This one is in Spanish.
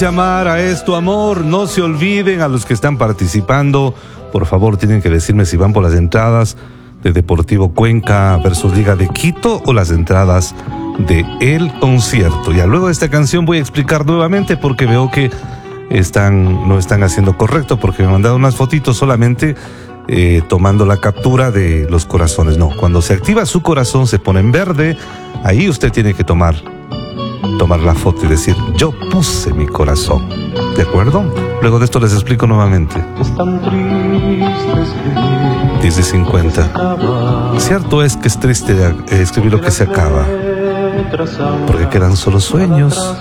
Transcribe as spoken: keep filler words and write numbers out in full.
Llamar a esto amor, no se olviden a los que están participando, por favor tienen que decirme si van por las entradas de Deportivo Cuenca versus Liga de Quito o las entradas de el concierto. Ya luego de esta canción voy a explicar nuevamente porque veo que están, no están haciendo correcto, porque me han mandado unas fotitos solamente eh, tomando la captura de los corazones. No, cuando se activa su corazón se pone en verde, ahí usted tiene que tomar tomar la foto y decir, yo puse mi corazón, ¿de acuerdo? Luego de esto les explico nuevamente. diez y cincuenta. Cierto es que es triste escribir lo que se acaba, porque quedan solo sueños